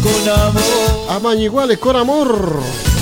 con amor. Amañiguales con amor.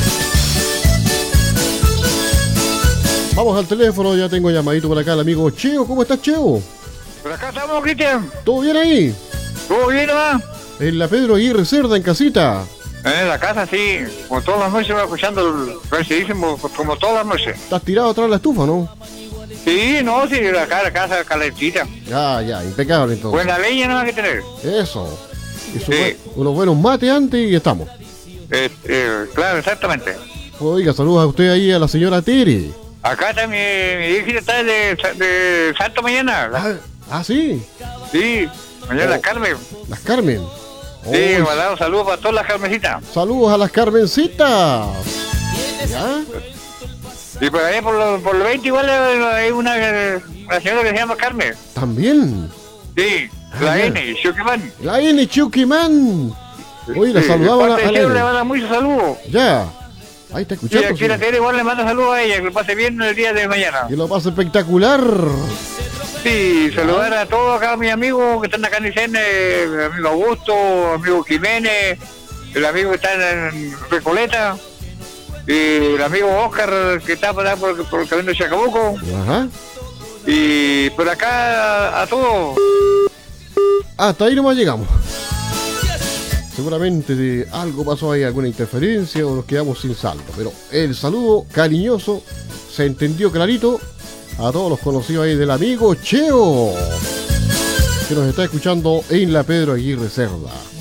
Vamos al teléfono, ya tengo llamadito por acá el amigo Cheo. ¿Cómo estás, Cheo? Por acá estamos, Cristian. ¿Todo bien ahí? ¿Todo bien, nomás? En la Pedro Aguirre Cerda, en casita. En la casa, sí. Como todas las noches, escuchando el presidísimo, como todas las noches. Estás tirado atrás de la estufa, ¿no? Sí, no, sí, la casa calentita. Ya, impecable entonces. Buena leña no hay que tener. Eso. Y Sí. unos buenos mates antes y estamos. Claro, exactamente. Oiga, saludos a usted ahí, a la señora Tere. Acá está mi hijita, está de Santo mañana. Sí. Sí, mañana la Carmen. Las Carmen. Sí, mandar un saludo para todas las Carmencitas. Saludos a las Carmencitas. ¿Ya? Y por ahí, por los 20, igual hay una señora que se llama Carmen. También. Sí, la N, Chuquimán. La N Chuquimán. Oye, la saludaba a la le N. manda muchos saludos. Ya. Ahí está Y escuchando. aquí la Tere igual le manda saludos a ella, que lo pase bien el día de mañana. Que lo pase espectacular. Sí, saludar a todos acá mis amigos que están acá en Icene, mi amigo Augusto, amigo Jiménez, el amigo que está en Recoleta, y el amigo Oscar que está por el camino de Chacabuco, Ajá. y por acá a todos. Hasta ahí nomás llegamos. Seguramente algo pasó ahí, alguna interferencia o nos quedamos sin saldo. Pero el saludo cariñoso se entendió clarito a todos los conocidos ahí del amigo Cheo, que nos está escuchando en la Pedro Aguirre Cerda.